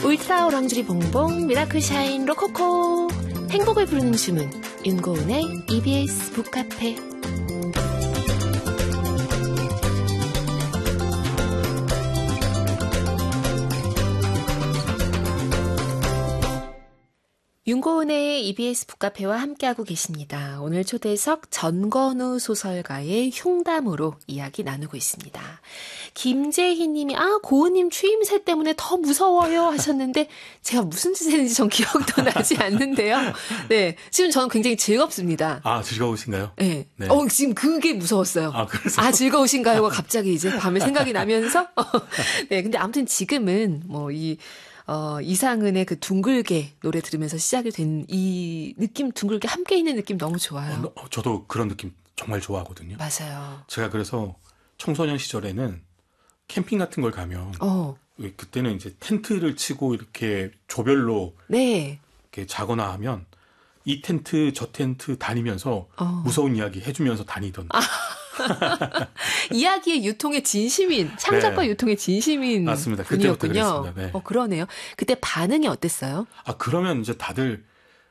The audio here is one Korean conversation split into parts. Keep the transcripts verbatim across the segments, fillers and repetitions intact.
울트라 오랑주리 봉봉 미라클 샤인 로코코 행복을 부르는 주문 윤고은의 이비에스 북카페. 윤고은의 이비에스 북카페와 함께하고 계십니다. 오늘 초대석 전건우 소설가의 흉담으로 이야기 나누고 있습니다. 김재희 님이 아 고은님 추임새 때문에 더 무서워요 하셨는데 제가 무슨 짓을 했는지 전 기억도 나지 않는데요. 네, 지금 저는 굉장히 즐겁습니다. 아 즐거우신가요? 네. 네. 어 지금 그게 무서웠어요. 아 그래서 아 즐거우신가요가 갑자기 이제 밤에 생각이 나면서 네, 근데 아무튼 지금은 뭐 이 어, 이상은의 그 둥글게 노래 들으면서 시작이 된 이 느낌, 둥글게 함께 있는 느낌 너무 좋아요. 어, 저도 그런 느낌 정말 좋아하거든요. 맞아요. 제가 그래서 청소년 시절에는 캠핑 같은 걸 가면 어. 그때는 이제 텐트를 치고 이렇게 조별로 네. 이렇게 자거나 하면 이 텐트 저 텐트 다니면서 어. 무서운 이야기 해주면서 다니던. 아. 이야기의 유통의 진심인 창작과 네. 유통의 진심인 맞습니다. 분이었군요. 네. 어 그러네요. 그때 반응이 어땠어요? 아 그러면 이제 다들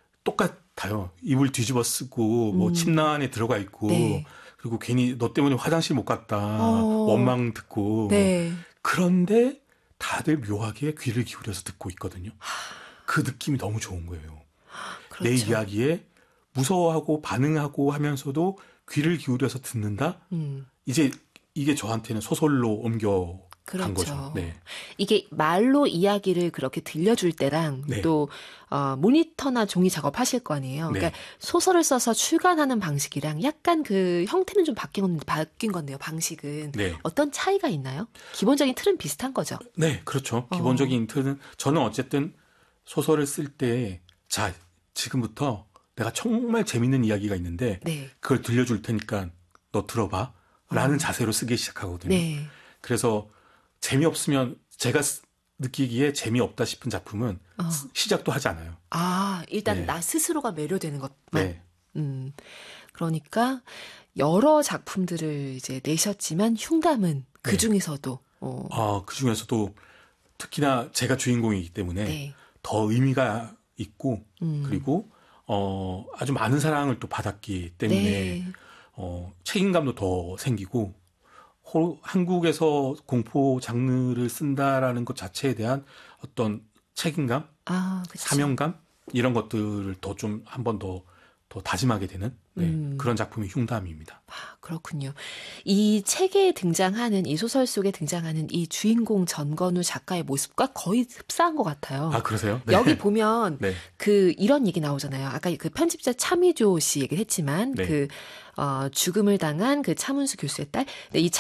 똑같아요. 이불 뒤집어 쓰고 뭐 음. 침낭 안에 들어가 있고 네. 그리고 괜히 너 때문에 화장실 못 갔다 어. 원망 듣고 네. 그런데 다들 묘하게 귀를 기울여서 듣고 있거든요. 그 느낌이 너무 좋은 거예요. 그렇죠. 내 이야기에 무서워하고 반응하고 하면서도 귀를 기울여서 듣는다? 음. 이제 이게 저한테는 소설로 옮겨 그렇죠. 간 거죠. 네. 이게 말로 이야기를 그렇게 들려줄 때랑 네. 또 어, 모니터나 종이 작업하실 거 아니에요. 그러니까 네. 소설을 써서 출간하는 방식이랑 약간 그 형태는 좀 바뀐, 바뀐 건데요. 방식은. 네. 어떤 차이가 있나요? 기본적인 틀은 비슷한 거죠. 네, 그렇죠. 어. 기본적인 틀은 저는 어쨌든 소설을 쓸 때 자, 지금부터 내가 정말 재밌는 이야기가 있는데 네. 그걸 들려줄 테니까 너 들어봐 라는 어. 자세로 쓰기 시작하거든요. 네. 그래서 재미없으면 제가 느끼기에 재미없다 싶은 작품은 어. 시작도 하지 않아요. 아, 일단 네. 나 스스로가 매료되는 것만. 네. 음. 그러니까 여러 작품들을 이제 내셨지만 흉담은 그 네. 중에서도 어. 아, 그 중에서도 특히나 제가 주인공이기 때문에 네. 더 의미가 있고 음. 그리고 어, 아주 많은 사랑을 또 받았기 때문에 네. 어, 책임감도 더 생기고 호, 한국에서 공포 장르를 쓴다라는 것 자체에 대한 어떤 책임감, 아, 그쵸. 사명감 이런 것들을 더 좀 한 번 더 더 다짐하게 되는 네, 음. 그런 작품이 흉담입니다. 아, 그렇군요. 이 책에 등장하는 이 소설 속에 등장하는 이 주인공 전건우 작가의 모습과 거의 흡사한 것 같아요. 아 그러세요? 네. 여기 보면 네. 그 이런 얘기 나오잖아요. 아까 그 편집자 차미조 씨 얘기를 했지만 네. 그 어, 죽음을 당한 그 차문수 교수의 딸. 근데 이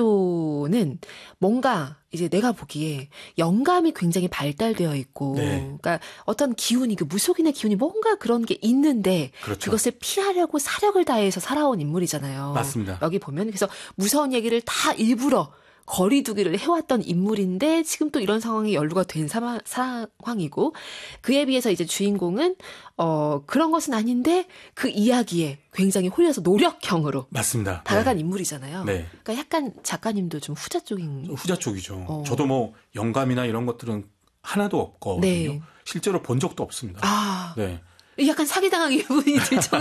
차미조는 뭔가 이제 내가 보기에 영감이 굉장히 발달되어 있고, 네. 그러니까 어떤 기운이 그 무속인의 기운이 뭔가 그런 게 있는데 그렇죠. 그것을 피하려고 사력을 다해서 살아온 인물이잖아요. 맞습니다. 여기 보면 그래서 무서운 얘기를 다 일부러 거리두기를 해왔던 인물인데 지금 또 이런 상황에 연루가 된 사마, 상황이고 그에 비해서 이제 주인공은 어 그런 것은 아닌데 그 이야기에 굉장히 홀려서 노력형으로 맞습니다. 다가간 네. 인물이잖아요. 네. 그러니까 약간 작가님도 좀 후자 쪽인. 후자 쪽이죠. 어. 저도 뭐 영감이나 이런 것들은 하나도 없거든요. 네. 실제로 본 적도 없습니다. 아, 네. 약간 사기당한 기분이 들